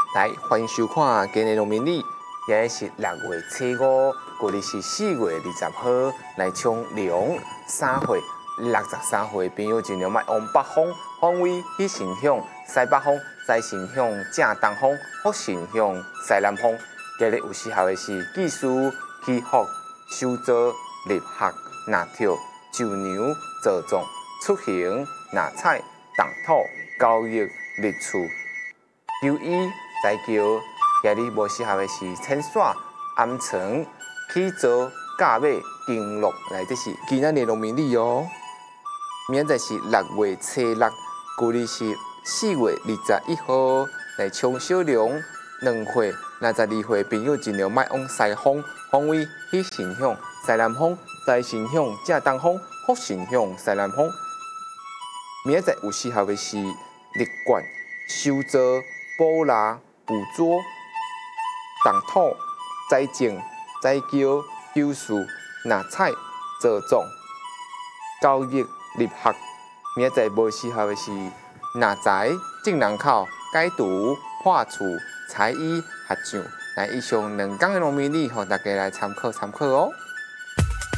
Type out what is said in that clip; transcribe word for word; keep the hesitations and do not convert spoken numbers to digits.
来，欢迎收看今日农民历，今日是六月初五，旧历是四月二十号，来冲龙三岁、六十三岁朋友尽量莫往北方方位去心向西北方，再心向正东方，或心向西南方。今日有适合的是技术、祈福、修造、立学、拿跳、就牛、坐庄、出行、拿彩、动土、交易、立厝、求医、财桥。今日无适合的是牵线、暗床、起灶、驾马、经络，来这是今仔日农民历哦。明仔是六月初六，旧历是四月二十一号，来冲小龙两岁、六十二岁朋友尽量莫往西方方位去心向西南方，再心向正东方，或心向西南方。明仔有适合的是立罐、修造、补蜡、捕捉、动土、栽种、栽桥、修树、拿彩、坐庄、交易、立学。明仔无适合的是拿财、进人口、解毒、破厝、裁衣、合上。来，以上两讲的农民历，互大家来参考参考哦。